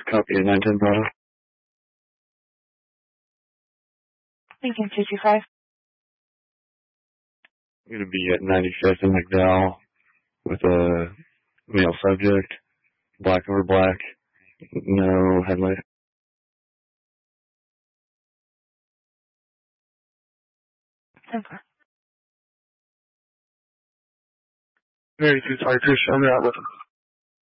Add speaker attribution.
Speaker 1: Copy 910 Bravo.
Speaker 2: Lincoln 225.
Speaker 1: I'm going to be at 95th and McDowell with a male subject, black over black, no headlight.
Speaker 2: Simple.
Speaker 1: 92 Tigers, I'm out with him.